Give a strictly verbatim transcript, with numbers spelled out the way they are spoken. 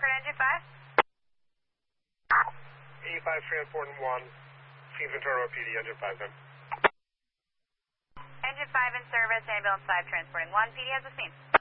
Concord, Engine five. eighty-five transporting one, Phoenix Ventura P D, Engine five then. Engine five in service, ambulance five transporting one, P D has the scene.